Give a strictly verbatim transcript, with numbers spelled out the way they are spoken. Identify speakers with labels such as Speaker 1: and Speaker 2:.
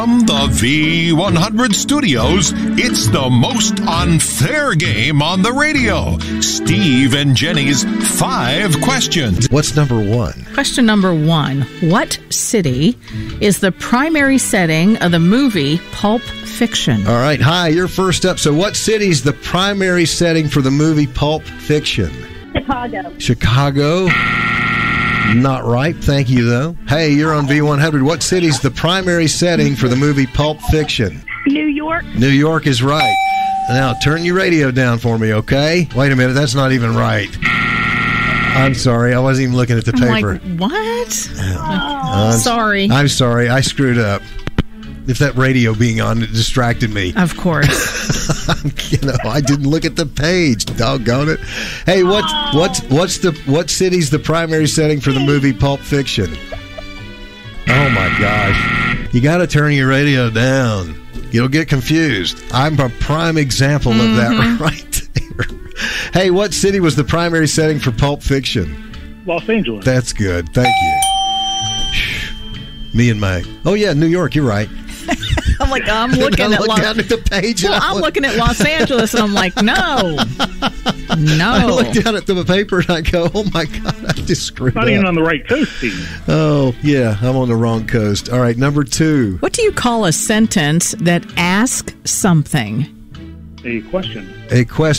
Speaker 1: From the V one hundred studios, it's the most unfair game on the radio. Steve and Jenny's five questions.
Speaker 2: What's number one?
Speaker 3: Question number one. What city is the primary setting of the movie Pulp Fiction?
Speaker 2: All right. Hi, you're first up. So what city's the primary setting for the movie Pulp Fiction?
Speaker 4: Chicago.
Speaker 2: Chicago. Not right. Thank you, though. Hey, you're on V one hundred. What city's the primary setting for the movie Pulp Fiction?
Speaker 4: New York.
Speaker 2: New York is right. Now, turn your radio down for me, okay? Wait a minute. That's not even right. I'm sorry. I wasn't even looking at the
Speaker 3: I'm
Speaker 2: paper.
Speaker 3: like, what?
Speaker 2: I'm
Speaker 3: sorry.
Speaker 2: I'm sorry. I screwed up. If that radio being on, it distracted me.
Speaker 3: Of course.
Speaker 2: you know, I didn't look at the page. Doggone it. Hey, what, what's, what's the, what city's the primary setting for the movie Pulp Fiction? Oh, my gosh. You got to turn your radio down. You'll get confused. I'm a prime example mm-hmm. of that right there. Hey, what city was the primary setting for Pulp Fiction?
Speaker 5: Los Angeles.
Speaker 2: That's good. Thank you. Me and my... Oh, yeah, New York. You're right.
Speaker 3: I'm like, I'm looking
Speaker 2: I
Speaker 3: at
Speaker 2: look
Speaker 3: Los
Speaker 2: down at the page.
Speaker 3: Well, I'm looking at Los Angeles, and I'm like, no. No.
Speaker 2: I look down at the paper, and I go, oh, my God, I just screwed
Speaker 5: Not
Speaker 2: up.
Speaker 5: even on the right coast, Steve.
Speaker 2: Oh, yeah, I'm on the wrong coast. All right, number two.
Speaker 3: What do you call a sentence that asks something?
Speaker 5: A question.
Speaker 2: A question.